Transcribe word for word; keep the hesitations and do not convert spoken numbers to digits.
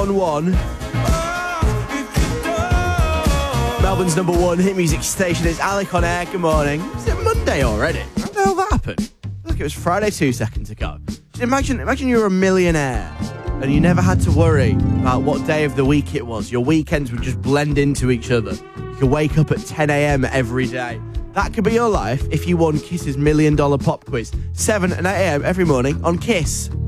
On one. Melbourne's number one hit music station. It's Alec on air. Good morning. Is it Monday already? How the hell that happened? Look, it was Friday two seconds ago. Imagine, imagine you were a millionaire and you never had to worry about what day of the week it was. Your weekends would just blend into each other. You could wake up at ten a.m. every day. That could be your life if you won Kiss's Million Dollar Pop Quiz. seven and eight a.m. every morning on Kiss.